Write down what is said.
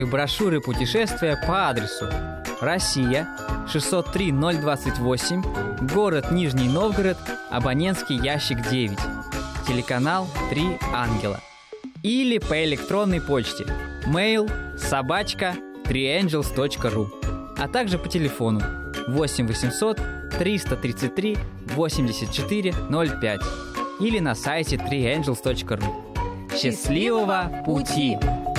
брошюры путешествия по адресу: Россия, 603-028, город Нижний Новгород, абонентский ящик 9, телеканал 3 ангела. Или по электронной почте mail@3angels.ru, а также по телефону 8 800 333 84 05 или на сайте 3angels.ru. Счастливого пути!